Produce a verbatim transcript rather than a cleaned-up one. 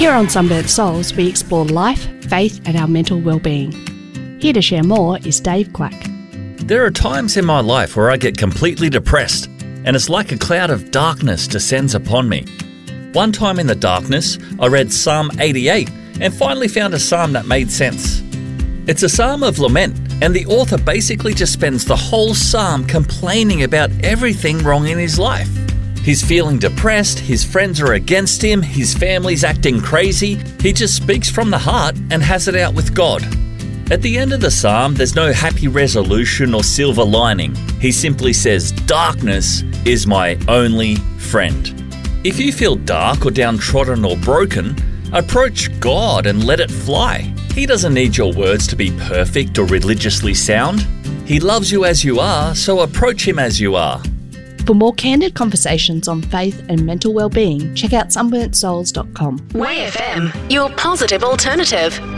Here on Sunburnt Souls, we explore life, faith and our mental well-being. Here to share more is Dave Quack. There are times in my life where I get completely depressed, and it's like a cloud of darkness descends upon me. One time in the darkness, I read Psalm eighty-eight and finally found a psalm that made sense. It's a psalm of lament, and the author basically just spends the whole psalm complaining about everything wrong in his life. He's feeling depressed, his friends are against him, his family's acting crazy. He just speaks from the heart and has it out with God. At the end of the psalm, there's no happy resolution or silver lining. He simply says, "Darkness is my only friend." If you feel dark or downtrodden or broken, approach God and let it fly. He doesn't need your words to be perfect or religiously sound. He loves you as you are, so approach him as you are. For more candid conversations on faith and mental well-being, check out sunburnt souls dot com. Way F M, your positive alternative.